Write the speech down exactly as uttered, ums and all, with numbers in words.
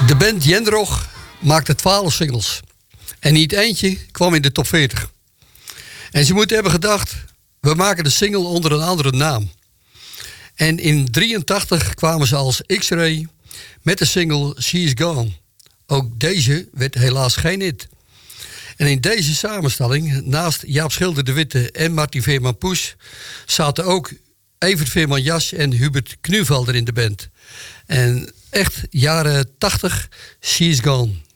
De band Jendrog maakte twaalf singles. En niet eentje kwam in de top veertig. En ze moeten hebben gedacht, we maken de single onder een andere naam. En in drieëntachtig kwamen ze als X-Ray met de single She's Gone. Ook deze werd helaas geen hit. En in deze samenstelling, naast Jaap Schilder de Witte en Martin Veerman Poes, zaten ook Evert Veerman Jas en Hubert Knuvelder in de band. En echt jaren tachtig, She's Gone.